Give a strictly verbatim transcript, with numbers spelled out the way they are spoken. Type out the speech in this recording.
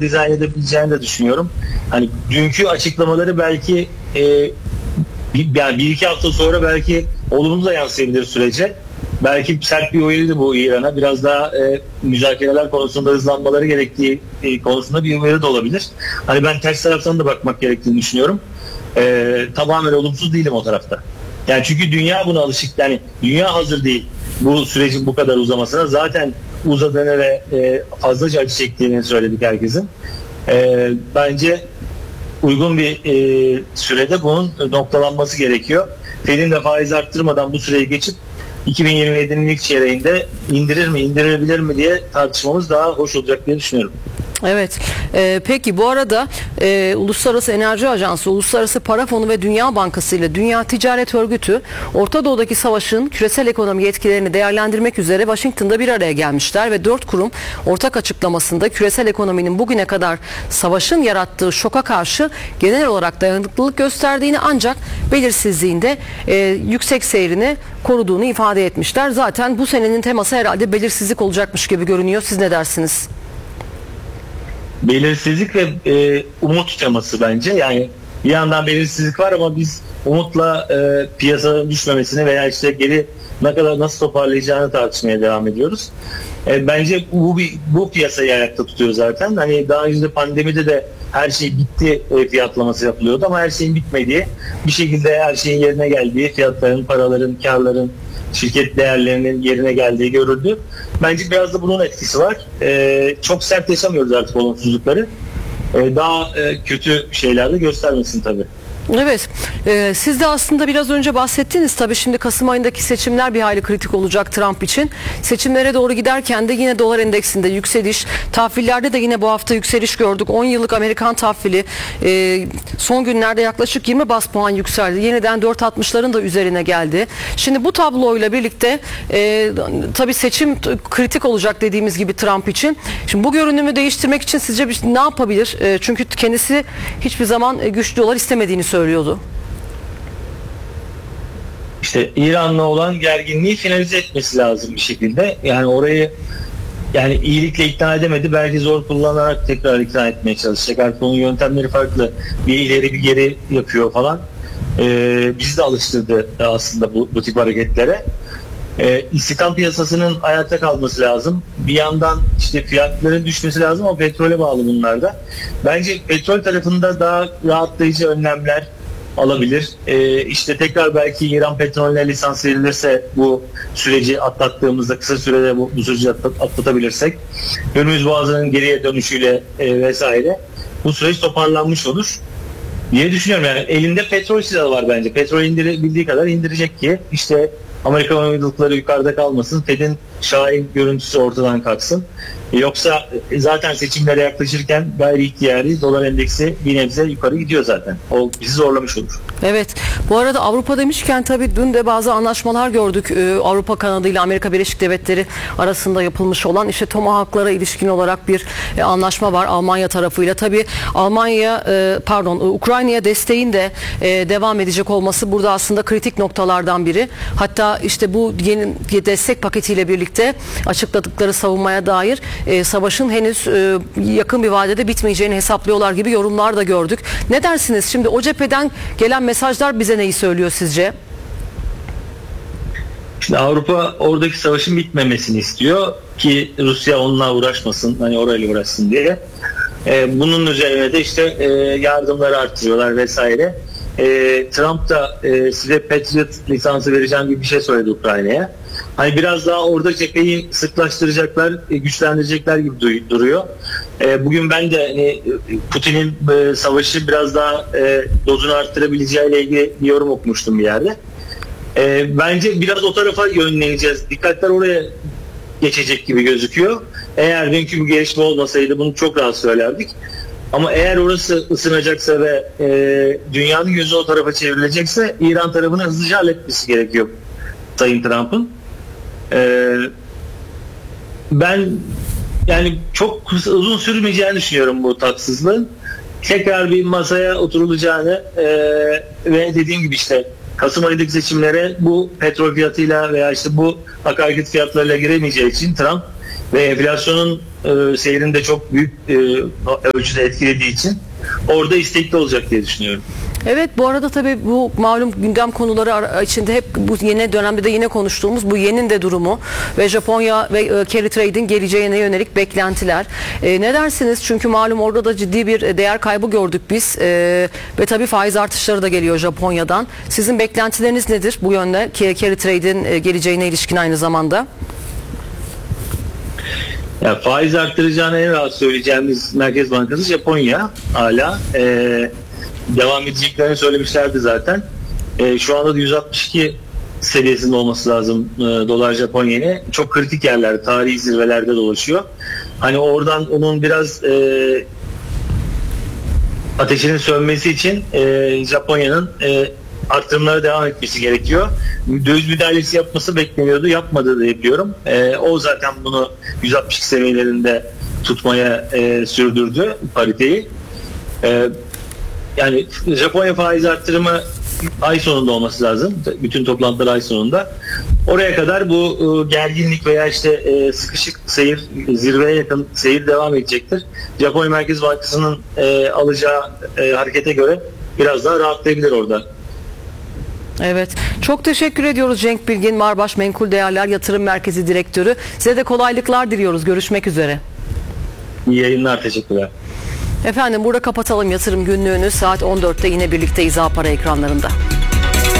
dizayn edebileceğini de düşünüyorum. Hani dünkü açıklamaları belki e, bir, yani bir iki hafta sonra belki olumlu da yansıyabilir sürece. Belki sert bir uyarıydı bu İran'a. Biraz daha e, müzakereler konusunda hızlanmaları gerektiği e, konusunda bir uyarı da olabilir. Hani ben ters taraftan da bakmak gerektiğini düşünüyorum. E, tamamen olumsuz değilim o tarafta. Yani çünkü dünya buna alışık. Yani dünya hazır değil bu sürecin bu kadar uzamasına. Zaten uzadığını ve e, fazlaca acı çektiğini söyledik herkesin. E, bence uygun bir e, sürede bunun noktalanması gerekiyor. Fed'in de faiz arttırmadan bu süreyi geçip iki bin yirmi yedinin ilk çeyreğinde indirir mi, indirebilir mi diye tartışmamız daha hoş olacak diye düşünüyorum. Evet. Ee, peki bu arada e, Uluslararası Enerji Ajansı, Uluslararası Para Fonu ve Dünya Bankası ile Dünya Ticaret Örgütü Orta Doğu'daki savaşın küresel ekonomi etkilerini değerlendirmek üzere Washington'da bir araya gelmişler ve dört kurum ortak açıklamasında küresel ekonominin bugüne kadar savaşın yarattığı şoka karşı genel olarak dayanıklılık gösterdiğini ancak belirsizliğinde e, yüksek seyrini koruduğunu ifade etmişler. Zaten bu senenin teması herhalde belirsizlik olacakmış gibi görünüyor. Siz ne dersiniz? Belirsizlik ve e, umut teması bence. Yani bir yandan belirsizlik var ama biz umutla e, piyasanın düşmemesini veya işte geri ne kadar nasıl toparlayacağını tartışmaya devam ediyoruz. E, bence bu bu piyasayı ayakta tutuyor zaten. Hani daha önce de pandemide de her şey bitti e, fiyatlaması yapılıyordu ama her şeyin bitmediği, bir şekilde her şeyin yerine geldiği, fiyatların, paraların, karların, şirket değerlerinin yerine geldiği görüldü. Bence biraz da bunun etkisi var. Ee, çok sert yaşamıyoruz artık olumsuzlukları. Ee, daha e, kötü şeyler de göstermesin tabii. Evet. Ee, siz de aslında biraz önce bahsettiniz. Tabii şimdi Kasım ayındaki seçimler bir hayli kritik olacak Trump için. Seçimlere doğru giderken de yine dolar endeksinde yükseliş, tahvillerde de yine bu hafta yükseliş gördük. on yıllık Amerikan tahvili e, son günlerde yaklaşık yirmi bas puan yükseldi. Yeniden dört altmışların da üzerine geldi. Şimdi bu tabloyla birlikte e, tabii seçim kritik olacak dediğimiz gibi Trump için. Şimdi bu görünümü değiştirmek için sizce bir, ne yapabilir? E, çünkü kendisi hiçbir zaman güçlü dolar istemediğini söylüyordu. İşte İran'la olan gerginliği finalize etmesi lazım bir şekilde. Yani orayı yani iyilikle ikna edemedi. Belki zor kullanarak tekrar ikna etmeye çalışacak. Artık onun yöntemleri farklı. Bir ileri bir geri yapıyor falan. Ee, bizi de alıştırdı aslında bu, bu tip hareketlere. Ee, istihdam piyasasının ayakta kalması lazım. Bir yandan işte fiyatların düşmesi lazım ama petrole bağlı bunlar da. Bence petrol tarafında daha rahatlayıcı önlemler alabilir. Ee, işte tekrar belki İran petrolüne lisans verilirse bu süreci atlattığımızda kısa sürede bu, bu süreci atlatabilirsek Hürmüz Boğazı'nın geriye dönüşüyle e, vesaire bu süreç toparlanmış olur diye düşünüyorum. Yani elinde petrol silahı var bence. Petrol indirebildiği kadar indirecek ki işte Amerikan oyunculukları yukarıda kalmasın, Fed'in şahin görüntüsü ortadan kalksın. Yoksa zaten seçimlere yaklaşırken gayri ihtiyari dolar endeksi bir nebze yukarı gidiyor zaten. O bizi zorlamış olur. Evet. Bu arada Avrupa demişken tabii dün de bazı anlaşmalar gördük. Ee, Avrupa kanadı ile Amerika Birleşik Devletleri arasında yapılmış olan işte Tomahawk'lara ilişkin olarak bir e, anlaşma var Almanya tarafıyla. Tabii Almanya e, pardon Ukrayna'ya desteğin de e, devam edecek olması burada aslında kritik noktalardan biri. Hatta işte bu yeni destek paketiyle birlikte açıkladıkları savunmaya dair e, savaşın henüz e, yakın bir vadede bitmeyeceğini hesaplıyorlar gibi yorumlar da gördük. Ne dersiniz? Şimdi o cepheden gelen mesajlar bize neyi söylüyor sizce? Şimdi Avrupa oradaki savaşın bitmemesini istiyor ki Rusya onunla uğraşmasın, hani orayla uğraşsın diye. E, bunun üzerine de işte e, yardımları artırıyorlar vesaire. E, Trump da e, size Patriot lisansı vereceğim gibi bir şey söyledi Ukrayna'ya. Hani biraz daha orada cepheyi sıklaştıracaklar, e, güçlendirecekler gibi du- duruyor. E, bugün ben de hani, Putin'in e, savaşı biraz daha e, dozunu arttırabileceğiyle ilgili bir yorum okumuştum bir yerde. E, bence biraz o tarafa yönleneceğiz. Dikkatler oraya geçecek gibi gözüküyor. Eğer dünkü bu gelişme olmasaydı bunu çok rahat söylerdik. Ama eğer orası ısınacaksa ve e, dünyanın gözü o tarafa çevrilecekse İran tarafını hızlıca halletmesi gerekiyor Sayın Trump'ın. E, ben yani çok uzun sürmeyeceğini düşünüyorum bu tatsızlığın. Tekrar bir masaya oturulacağını e, ve dediğim gibi işte Kasım ayındaki seçimlere bu petrol fiyatıyla veya işte bu akaryakıt fiyatlarıyla giremeyeceği için Trump ve enflasyonun e, seyrini de çok büyük e, ölçüde etkilediği için orada istekli olacak diye düşünüyorum. Evet, bu arada tabii bu malum gündem konuları içinde hep bu yeni dönemde de yine konuştuğumuz bu yenin de durumu ve Japonya ve e, carry trade'in geleceğine yönelik beklentiler. E, ne dersiniz? Çünkü malum orada da ciddi bir değer kaybı gördük biz e, ve tabii faiz artışları da geliyor Japonya'dan. Sizin beklentileriniz nedir bu yönde? Carry trade'in e, geleceğine ilişkin aynı zamanda. Ya faiz arttıracağını en rahat söyleyeceğimiz Merkez Bankası Japonya hala. Ee, devam edeceklerini söylemişlerdi zaten. Ee, şu anda da yüz altmış iki seviyesinde olması lazım e, dolar Japon yeni. Çok kritik yerler, tarihi zirvelerde dolaşıyor. Hani oradan onun biraz e, ateşinin sönmesi için e, Japonya'nın e, arttırımlara devam etmesi gerekiyor. Döviz müdahalesi yapması bekleniyordu. Yapmadığı da yapıyorum. E, o zaten bunu yüz altmış iki seviyelerinde tutmaya e, sürdürdü pariteyi. E, yani Japonya faiz arttırımı ay sonunda olması lazım. Bütün toplantılar ay sonunda. Oraya kadar bu e, gerginlik veya işte e, sıkışık seyir, zirveye yakın seyir devam edecektir. Japonya Merkez Bankası'nın e, alacağı e, harekete göre biraz daha rahatlayabilir orada. Evet. Çok teşekkür ediyoruz Cenk Bilgin, Marbaş Menkul Değerler Yatırım Merkezi Direktörü. Size de kolaylıklar diliyoruz. Görüşmek üzere. İyi yayınlar. Teşekkürler. Efendim burada kapatalım yatırım günlüğünü. Saat on dörtte yine birlikteyiz A Para ekranlarında.